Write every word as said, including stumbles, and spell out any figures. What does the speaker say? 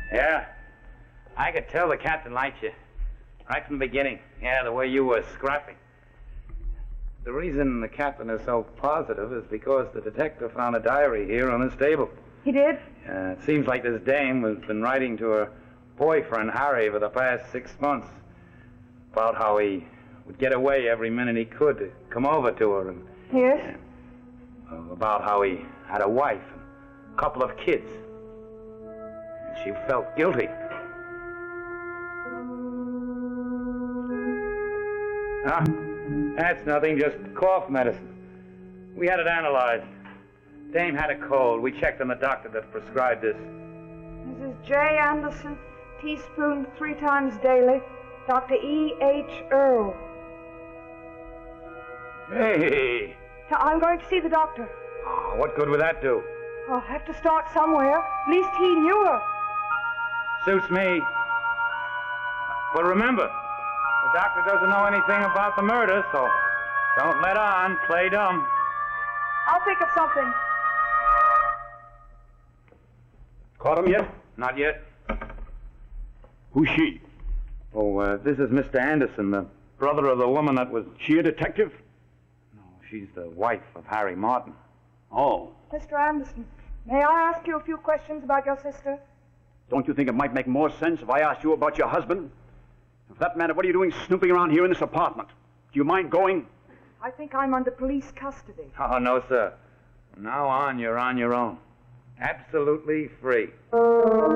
Yeah. I could tell the captain liked you. Right from the beginning. Yeah, the way you were scrapping. The reason the captain is so positive is because the detective found a diary here on his table. He did? Uh, it seems like this dame has been writing to her boyfriend, Harry, for the past six months about how he would get away every minute he could to come over to her. And, Yes? uh, about how he had a wife and a couple of kids. And she felt guilty. Ah, that's nothing, just cough medicine. We had it analyzed. Dame had a cold. We checked on the doctor that prescribed this. Missus J. Anderson, teaspoon three times daily. Doctor E. H. Earl. Hey! So I'm going to see the doctor. Oh, what good would that do? I'll have to start somewhere. At least he knew her. Suits me. But remember, the doctor doesn't know anything about the murder, so don't let on. Play dumb. I'll think of something. Caught him yet? Not yet. Who's she? Oh, uh, this is Mister Anderson, the brother of the woman that was... She a detective? No, she's the wife of Harry Martin. Oh. Mister Anderson, may I ask you a few questions about your sister? Don't you think it might make more sense if I asked you about your husband? For that matter, what are you doing snooping around here in this apartment? Do you mind going? I think I'm under police custody. Oh, no, sir. From now on, you're on your own. Absolutely free.